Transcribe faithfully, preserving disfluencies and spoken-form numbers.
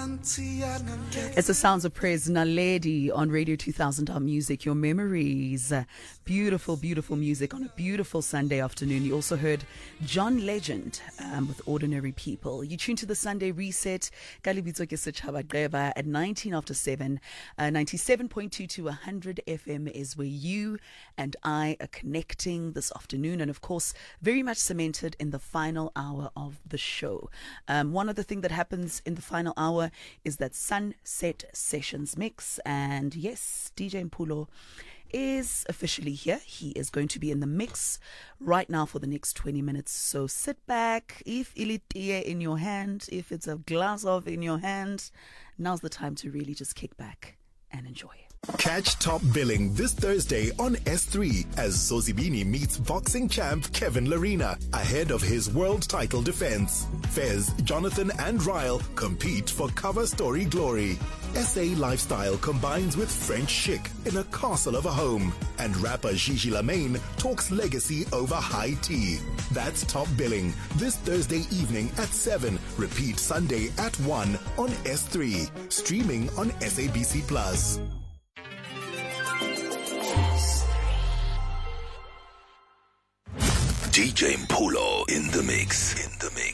It's the Sounds of Praise, Naledi on Radio two thousand R Music, your memories. Uh, beautiful, beautiful music on a beautiful Sunday afternoon. You also heard John Legend um, with Ordinary People. You tuned to the Sunday Reset, Kalibitso ke Setjhaba Gqeba at nineteen after seven. Uh, ninety-seven point two to one hundred F M is where you and I are connecting this afternoon, and of course, very much cemented in the final hour of the show. Um, one other thing that happens in the final hour is that Sunset Sessions mix, and yes, D J Mpulo is officially here. He is going to be in the mix right now for the next twenty minutes. So sit back. If ilitie in your hand, if it's a glass of in your hand, now's the time to really just kick back and enjoy it. Catch Top Billing this Thursday on S three as Zozibini meets boxing champ Kevin Larina ahead of his world title defense. Fez, Jonathan and Ryle compete for cover story glory. S A lifestyle combines with French chic in a castle of a home. And rapper Gigi Lamaine talks legacy over high tea. That's Top Billing this Thursday evening at seven. Repeat Sunday at one on S three. Streaming on S A B C Plus. D J Mpulo in the mix. In the mix.